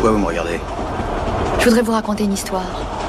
Pourquoi vous me regardez? Je voudrais vous raconter une histoire.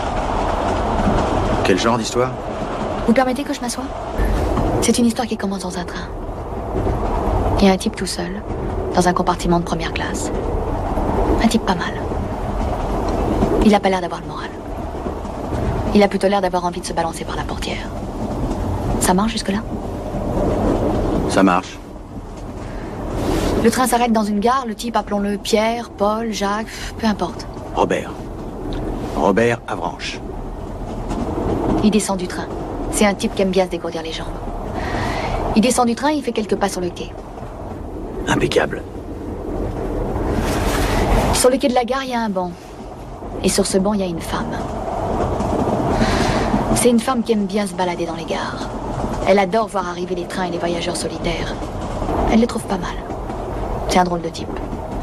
Quel genre d'histoire? Vous permettez que je m'assoie? C'est une histoire qui commence dans un train. Il y a un type tout seul, dans un compartiment de première classe. Un type pas mal. Il a pas l'air d'avoir le moral. Il a plutôt l'air d'avoir envie de se balancer par la portière. Ça marche jusque-là? Ça marche. Le train s'arrête dans une gare, le type, appelons-le Pierre, Paul, Jacques, peu importe. Robert. Robert Avranches. Il descend du train. C'est un type qui aime bien se dégourdir les jambes. Il descend du train, il fait quelques pas sur le quai. Impeccable. Sur le quai de la gare, il y a un banc. Et sur ce banc, il y a une femme. C'est une femme qui aime bien se balader dans les gares. Elle adore voir arriver les trains et les voyageurs solitaires. Elle les trouve pas mal. C'est un drôle de type.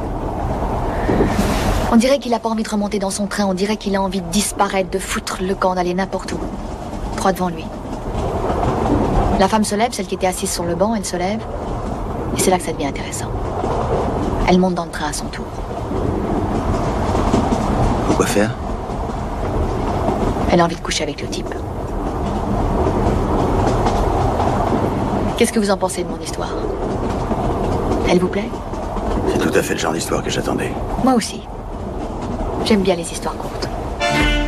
On dirait qu'il a pas envie de remonter dans son train. On dirait qu'il a envie de disparaître, de foutre le camp, d'aller n'importe où. Droit devant lui. La femme se lève, celle qui était assise sur le banc, elle se lève. Et c'est là que ça devient intéressant. Elle monte dans le train à son tour. Quoi faire? Elle a envie de coucher avec le type. Qu'est-ce que vous en pensez de mon histoire? Elle vous plaît? C'est tout à fait le genre d'histoire que j'attendais. Moi aussi. J'aime bien les histoires courtes.